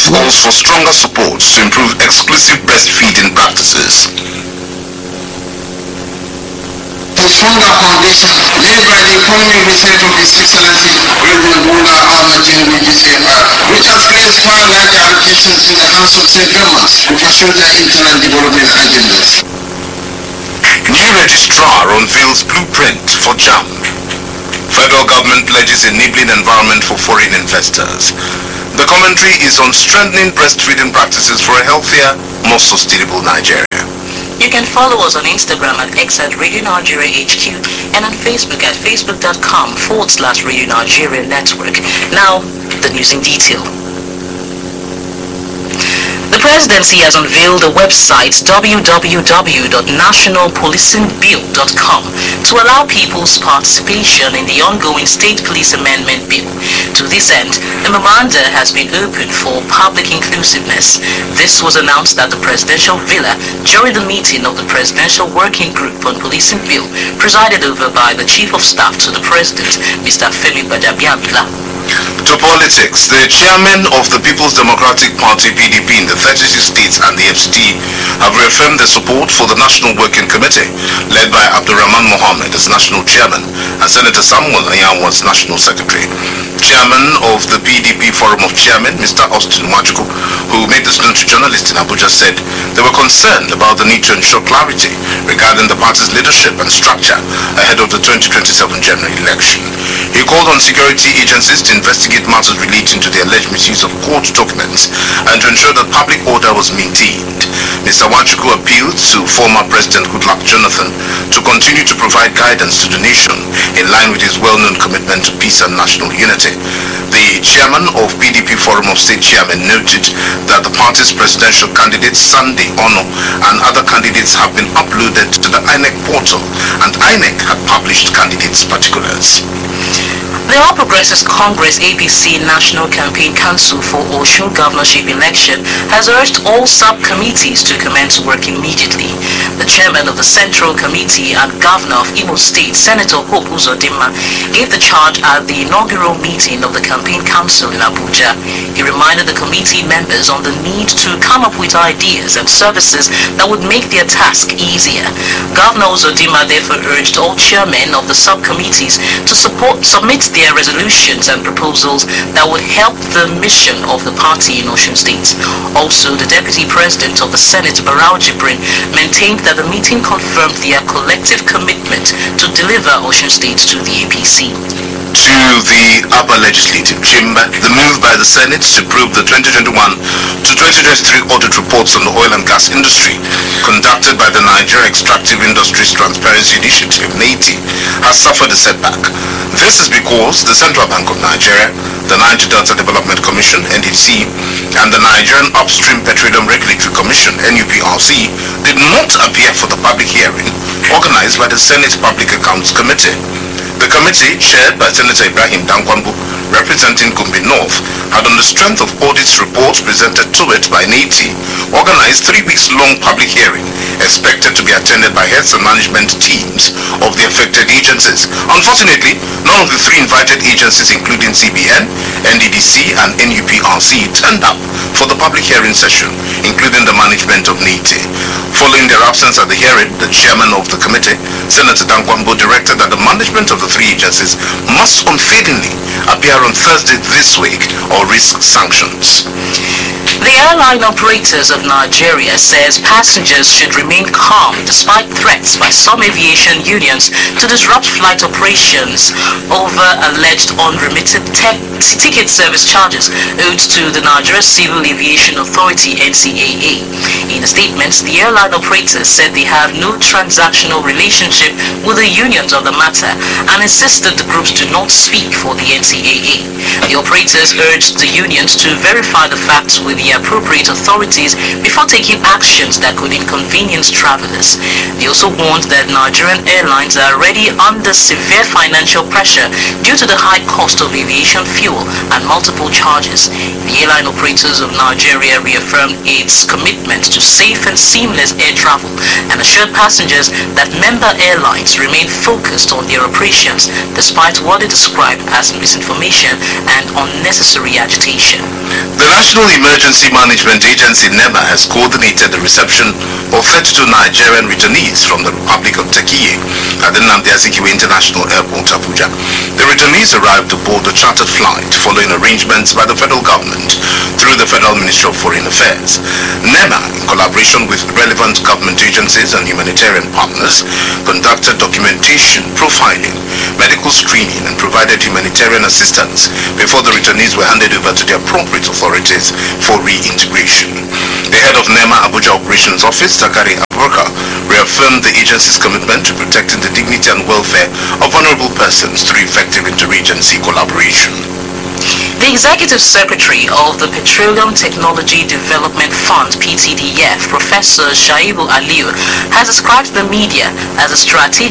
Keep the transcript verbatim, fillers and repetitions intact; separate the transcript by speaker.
Speaker 1: calls for stronger support to improve exclusive breastfeeding practices.
Speaker 2: A stronger foundation laid by the economic research of His Excellency Reverend Bola Ahmed Tinubu P C F R, which has created fund-like allocations in the hands of state governments to pursue their internal development agendas.
Speaker 1: New registrar unveils blueprint for JAMB. Federal government pledges enabling environment for foreign investors. The commentary is on strengthening breastfeeding practices for a healthier, more sustainable Nigeria.
Speaker 3: You can follow us on Instagram at X at Radio Nigeria H Q and on Facebook at facebook.com forward slash Radio Nigeria Network. Now, the news in detail. The presidency has unveiled a website w w w dot national policing bill dot com to allow people's participation in the ongoing State Police Amendment Bill. To this end, a memoranda has been opened for public inclusiveness. This was announced at the Presidential Villa during the meeting of the Presidential Working Group on Policing Bill, presided over by the Chief of Staff to the President, Mister Femi Gbadabiamila.
Speaker 1: To politics, the chairman of the People's Democratic Party P D P in the thirty-six states and the F C T have reaffirmed their support for the National Working Committee, led by Abdurrahman Mohammed as National Chairman and Senator Samuel Anyanwu as National Secretary. Chairman of the P D P Forum of Chairmen, Mister Austin Nwachukwu, who made this known to journalists in Abuja, said they were concerned about the need to ensure clarity regarding the party's leadership and structure ahead of the twenty twenty-seven general election. He called on security agencies to investigate matters relating to the alleged misuse of court documents and to ensure that public order was maintained. Mister Nwachukwu appealed to former President Goodluck Jonathan to continue to provide guidance to the nation in line with his well-known commitment to peace and national unity. The chairman of P D P Forum of State Chairmen noted that the party's presidential candidate Sunday Ono and other candidates have been uploaded to the I N E C portal, and I N E C had published candidates' particulars.
Speaker 3: The All Progressives Congress A P C National Campaign Council for Osun Governorship Election has urged all sub-committees to commence work immediately. The chairman of the Central Committee and Governor of Imo State, Senator Hope Uzodimma, gave the charge at the inaugural meeting of the Campaign Council in Abuja. He reminded the committee members on the need to come up with ideas and services that would make their task easier. Governor Uzodimma therefore urged all chairmen of the sub-committees to support, submit their resolutions and proposals that would help the mission of the party in Osun State. Also, the Deputy President of the Senate, Barau Jibrin, maintained that the meeting confirmed their collective commitment to deliver Osun State to the A P C.
Speaker 1: To the upper legislative chamber, the move by the Senate to approve the twenty twenty-one to twenty twenty-three audit reports on the oil and gas industry conducted by the Nigeria Extractive Industries Transparency Initiative, NETI, has suffered a setback. This is because the Central Bank of Nigeria, the Niger Delta Development Commission, N D C, and the Nigerian Upstream Petroleum Regulatory Commission, N U P R C, did not appear for the public hearing organized by the Senate Public Accounts Committee. The committee, chaired by Senator Ibrahim Dankwambu, representing Gombe North, had on the strength of audits reports presented to it by NETI, organized three weeks long public hearing expected to be attended by heads and management teams of the affected agencies. Unfortunately, none of the three invited agencies, including C B N, N D D C, and N U P R C, turned up for the public hearing session, including the management of NETI. Following their absence at the hearing, the chairman of the committee, Senator Dankwambu, directed that the management of the three agencies must unfailingly appear on Thursday this week or risk sanctions.
Speaker 3: The Airline Operators of Nigeria says passengers should remain calm despite threats by some aviation unions to disrupt flight operations over alleged unremitted ticket service charges owed to the Nigeria Civil Aviation Authority, N C A A. In a statement, the airline operators said they have no transactional relationship with the unions on the matter and insisted the groups do not speak for the N C A A. The operators urged the unions to verify the facts with the appropriate authorities before taking actions that could inconvenience travelers. They also warned that Nigerian airlines are already under severe financial pressure due to the high cost of aviation fuel and multiple charges. The airline operators of Nigeria reaffirmed its commitment to safe and seamless air travel and assured passengers that member airlines remain focused on their operations despite what they described as misinformation and unnecessary agitation.
Speaker 1: The National Emergency Management Agency NEMA has coordinated the reception of thirty-two Nigerian returnees from the Republic of Turkey at the Nnamdi Azikiwe International Airport, Abuja. The returnees arrived aboard a chartered flight following arrangements by the federal government through the Federal Ministry of Foreign Affairs. NEMA, in collaboration with relevant government agencies and humanitarian partners, conducted documentation, profiling, medical screening, and provided humanitarian assistance before the returnees were handed over to the appropriate authorities for reintegration. The head of NEMA Abuja Operations Office, Zakari Abubakar, reaffirmed the agency's commitment to protecting the dignity and welfare of vulnerable persons through effective interagency collaboration.
Speaker 3: The Executive Secretary of the Petroleum Technology Development Fund, P T D F, Professor Shaibu Aliu, has described the media as a strategic